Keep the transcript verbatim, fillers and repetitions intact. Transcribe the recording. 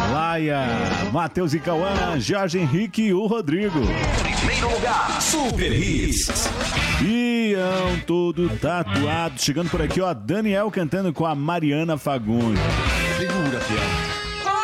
Laia, Matheus e Cauã, Jorge Henrique e o Rodrigo. Primeiro lugar, Super Hits. Ião todo tatuado. Chegando por aqui, ó, Daniel cantando com a Mariana Fagundes. Segura, fiel.